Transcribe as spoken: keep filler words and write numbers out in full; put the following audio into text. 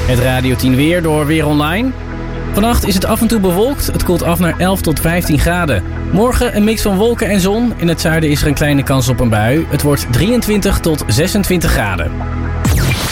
Het Radio tien weer door Weer Online. Vannacht is het af en toe bewolkt. Het koelt af naar elf tot vijftien graden. Morgen een mix van wolken en zon. In het zuiden is er een kleine kans op een bui. Het wordt drieëntwintig tot zesentwintig graden.